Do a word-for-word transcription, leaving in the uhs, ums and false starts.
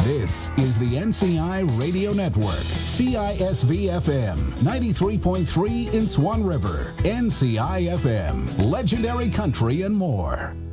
This is the N C I Radio Network, C I S V F M, ninety-three point three in Swan River, N C I F M, legendary country and more.